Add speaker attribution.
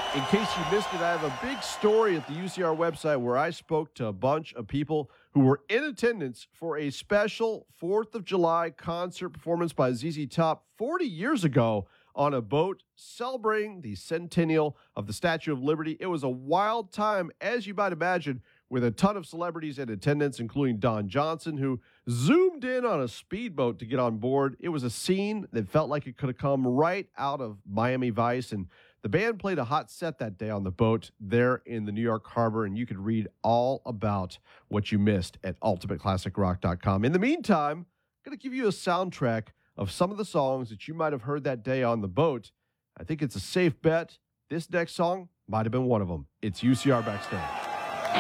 Speaker 1: In case you missed it, I have a big story at the UCR website where I spoke to a bunch of people who were in attendance for a special 4th of July concert performance by ZZ Top 40 years ago on a boat celebrating the centennial of the Statue of Liberty. It was a wild time, as you might imagine, with a ton of celebrities in attendance, including Don Johnson, who zoomed in on a speedboat to get on board. It was a scene that felt like it could have come right out of Miami Vice, and the band played a hot set that day on the boat there in the New York Harbor, and you could read all about what you missed at ultimateclassicrock.com. In the meantime, I'm going to give you a soundtrack of some of the songs that you might have heard that day on the boat. I think it's a safe bet. This next song might have been one of them. It's UCR Backstage.